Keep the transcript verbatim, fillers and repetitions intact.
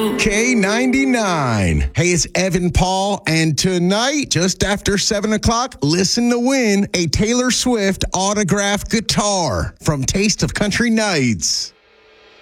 K ninety-nine. Hey, it's Evan Paul, and tonight, just after seven o'clock, listen to win a Taylor Swift autographed guitar from Taste of Country Nights.